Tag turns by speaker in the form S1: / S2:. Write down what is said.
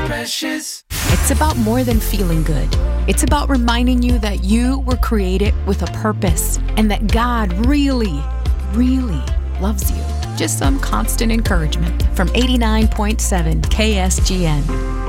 S1: Precious.
S2: It's about more than feeling good. It's about reminding you that you were created with a purpose and that God really, really loves you. Just some constant encouragement from 89.7 KSGN.